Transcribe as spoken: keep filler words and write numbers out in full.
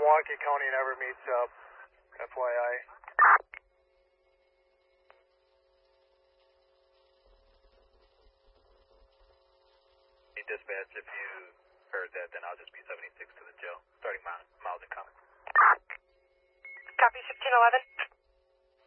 Milwaukee County never meets up, F Y I. Dispatch, if you heard that, then I'll just be seventy-six to the jail, starting miles and coming. Copy fifteen eleven.